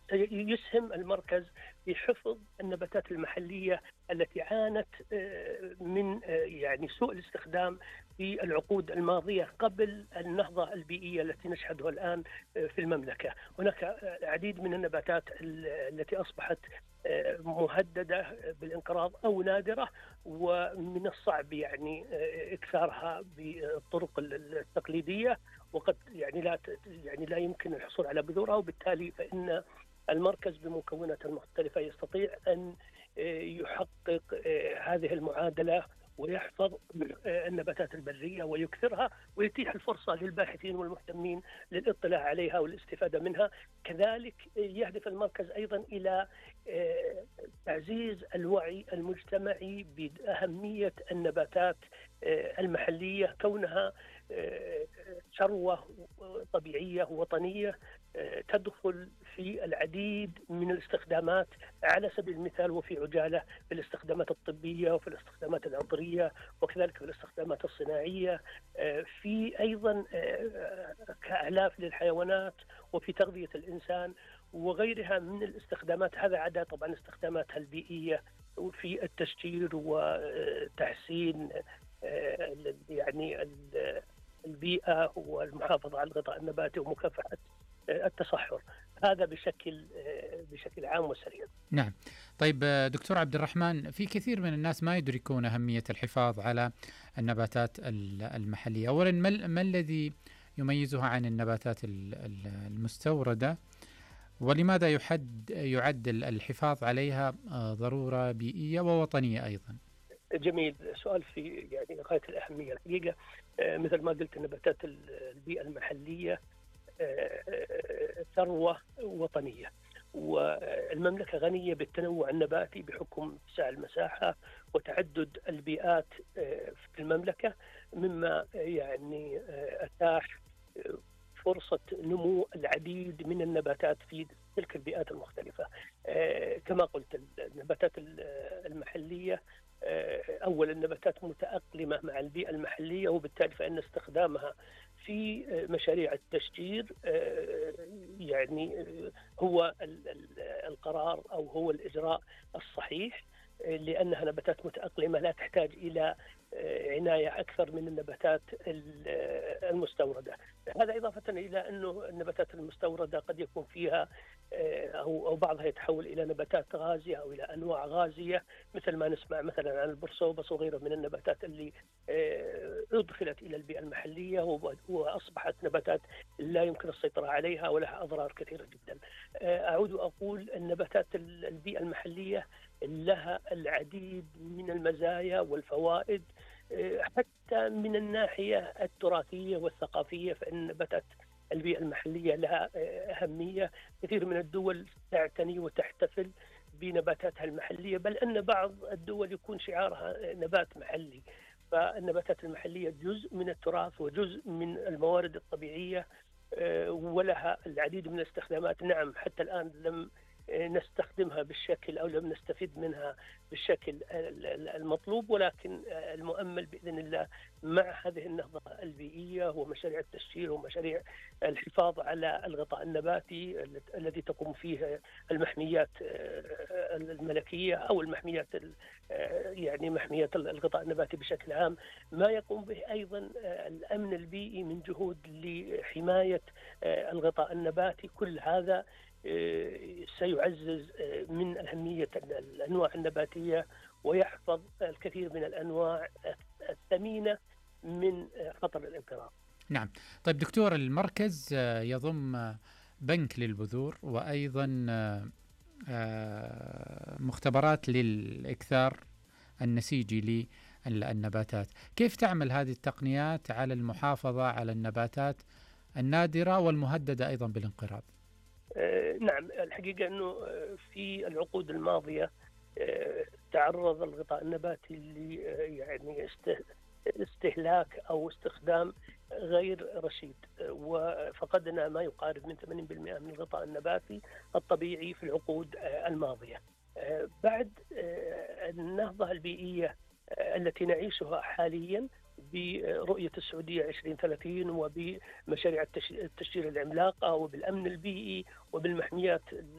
سيسهم المركز في حفظ النباتات المحلية التي عانت من يعني سوء الاستخدام في العقود الماضية قبل النهضة البيئية التي نشهدها الآن في المملكة. هناك العديد من النباتات التي أصبحت مهددة بالانقراض أو نادرة، ومن الصعب يعني إكثارها بالطرق التقليدية، وقد يعني لا يمكن الحصول على بذورها، وبالتالي فإن المركز بمكوناته المختلفة يستطيع أن يحقق هذه المعادلة ويحفظ النباتات البرية ويكثرها، ويتيح الفرصة للباحثين والمهتمين للاطلاع عليها والاستفادة منها. كذلك يهدف المركز أيضا إلى تعزيز الوعي المجتمعي بأهمية النباتات المحلية، كونها ثروة طبيعية وطنية تدخل في العديد من الاستخدامات، على سبيل المثال وفي عجالة في الاستخدامات الطبية وفي الاستخدامات العطرية وكذلك في الاستخدامات الصناعية، في أيضا كأعلاف للحيوانات وفي تغذية الإنسان وغيرها من الاستخدامات. هذا عدا طبعا استخداماتها البيئية في التشجير وتحسين يعني البيئة والمحافظة على الغطاء النباتي ومكافحة التصحر. هذا بشكل عام وسريع. نعم. طيب دكتور عبد الرحمن، في كثير من الناس ما يدركون أهمية الحفاظ على النباتات المحلية. أولا، ما الذي يميزها عن النباتات المستوردة، ولماذا يعد الحفاظ عليها ضرورة بيئية ووطنية أيضا؟ جميل، سؤال في يعني غاية الأهمية الحقيقة. مثل ما قلت، النباتات البيئة المحلية ثروة وطنية، والمملكة غنية بالتنوع النباتي بحكم اتساع المساحة وتعدد البيئات في المملكة، مما يعني أتاح فرصة نمو العديد من النباتات في تلك البيئات المختلفة. كما قلت، النباتات المحلية أول النباتات متأقلمة مع البيئة المحلية، وبالتالي فإن استخدامها في مشاريع التشجير يعني هو القرار أو هو الإجراء الصحيح، لأنها نباتات متأقلمة لا تحتاج إلى عناية أكثر من النباتات المستوردة. هذا إضافة إلى أنه النباتات المستوردة قد يكون فيها أو بعضها يتحول إلى نباتات غازية أو إلى أنواع غازية، مثل ما نسمع مثلا عن البرسوبس وغيره من النباتات اللي أدخلت إلى البيئة المحلية وأصبحت نباتات لا يمكن السيطرة عليها ولها أضرار كثيرة جدا. أعود وأقول النباتات البيئة المحلية لها العديد من المزايا والفوائد، حتى من الناحية التراثية والثقافية، فإن نباتات البيئة المحلية لها أهمية. كثير من الدول تعتني وتحتفل بنباتاتها المحلية، بل أن بعض الدول يكون شعارها نبات محلي. فالنباتات المحلية جزء من التراث وجزء من الموارد الطبيعية، ولها العديد من الاستخدامات. نعم، حتى الآن لم نستخدمها بالشكل أو لم نستفيد منها بالشكل المطلوب، ولكن المؤمل بإذن الله مع هذه النهضة البيئية ومشاريع التشجير ومشاريع الحفاظ على الغطاء النباتي الذي تقوم فيه المحميات الملكية أو المحميات يعني محميات الغطاء النباتي بشكل عام، ما يقوم به أيضا الأمن البيئي من جهود لحماية الغطاء النباتي. كل هذا سيعزز من أهمية الأنواع النباتية ويحفظ الكثير من الأنواع الثمينة من خطر الانقراض. نعم. طيب دكتور، المركز يضم بنك للبذور وأيضا مختبرات للإكثار النسيجي للنباتات. كيف تعمل هذه التقنيات على المحافظة على النباتات النادرة والمهددة أيضا بالانقراض؟ نعم، الحقيقة أنه في العقود الماضية تعرض الغطاء النباتي يعني استهلاك أو استخدام غير رشيد، وفقدنا ما يقارب من 80% من الغطاء النباتي الطبيعي في العقود الماضية. بعد النهضة البيئية التي نعيشها حاليا برؤية السعودية 2030 وبمشاريع التشجير العملاقة وبالأمن البيئي وبالمحميات